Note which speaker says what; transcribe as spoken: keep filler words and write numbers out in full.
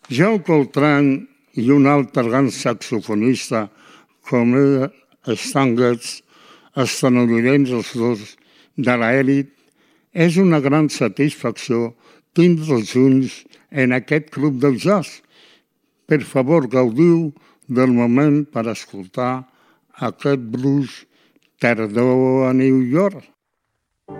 Speaker 1: John Coltrane i un altre gran saxofonista com era Stan Getz, estatunidencs els dos de l'elit, és una gran satisfacció tindre'ls junts en aquest club del jazz. Per favor, gaudiu del moment per escoltar aquest blues tardor a New York.